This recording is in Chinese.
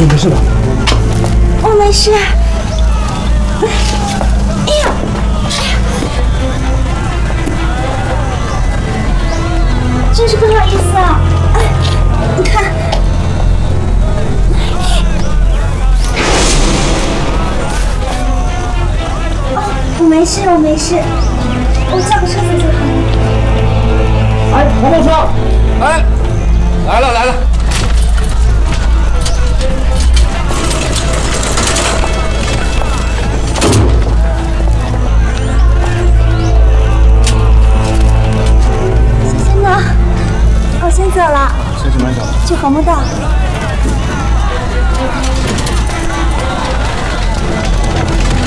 没事吧？ 我没事。哎呀，真是不好意思啊！哎，你看，哦，我没事，我没事，我叫个车子就好了。 哎，黄包车， 哎，来了来了。 我先走了， 先去买酒。 去红木道。